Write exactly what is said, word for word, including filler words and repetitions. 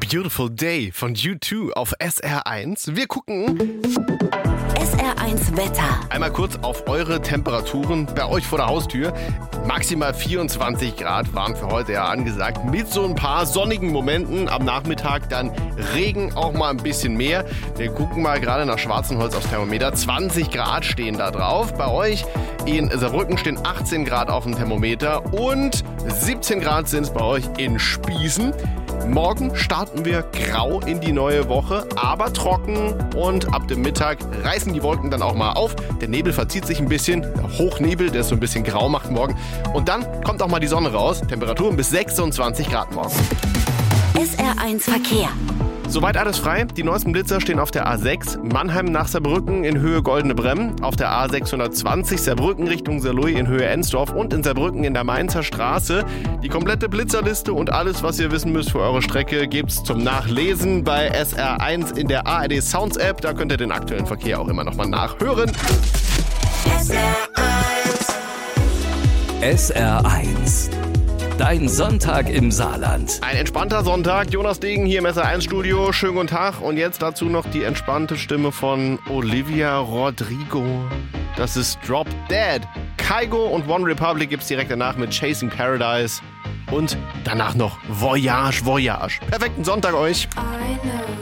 Beautiful Day von U zwei auf S R eins. Wir gucken S R eins Wetter. einmal kurz auf eure Temperaturen bei euch vor der Haustür. Maximal vierundzwanzig Grad waren für heute ja angesagt. Mit so ein paar sonnigen Momenten. Am Nachmittag dann Regen, auch mal ein bisschen mehr. Wir gucken mal gerade nach Schwarzenholz aufs Thermometer. zwanzig Grad stehen da drauf. Bei euch in Saarbrücken stehen achtzehn Grad auf dem Thermometer. Und siebzehn Grad sind es bei euch in Spießen. Morgen starten wir grau in die neue Woche, aber trocken, und ab dem Mittag reißen die Wolken dann auch mal auf. Der Nebel verzieht sich ein bisschen, der Hochnebel, der es so ein bisschen grau macht morgen. Und dann kommt auch mal die Sonne raus. Temperaturen bis sechsundzwanzig Grad morgen. S R eins Verkehr. Soweit alles frei. Die neuesten Blitzer stehen auf der A sechs, Mannheim nach Saarbrücken in Höhe Goldene Bremm, auf der A sechshundertzwanzig Saarbrücken Richtung Saarlouis in Höhe Ensdorf und in Saarbrücken in der Mainzer Straße. Die komplette Blitzerliste und alles, was ihr wissen müsst für eure Strecke, gibt's zum Nachlesen bei S R eins in der A R D Sounds App. Da könnt ihr den aktuellen Verkehr auch immer nochmal nachhören. S R eins. S R eins. Dein Sonntag im Saarland. Ein entspannter Sonntag. Jonas Degen hier im S R eins Studio. Schönen guten Tag. Und jetzt dazu noch die entspannte Stimme von Olivia Rodrigo. Das ist Drop Dead. Kygo und One Republic gibt's direkt danach mit Chasing Paradise. Und danach noch Voyage, Voyage. Perfekten Sonntag euch.